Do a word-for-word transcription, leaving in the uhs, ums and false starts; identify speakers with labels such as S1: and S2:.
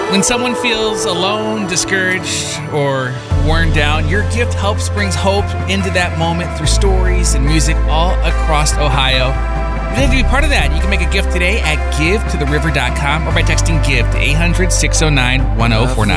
S1: When someone feels alone, discouraged, or worn down, your gift helps brings hope into that moment through stories and music all across Ohio. You'd like to be part of that. You can make a gift today at give to the river dot com or by texting GIVE to eight hundred, six oh nine, one oh four nine.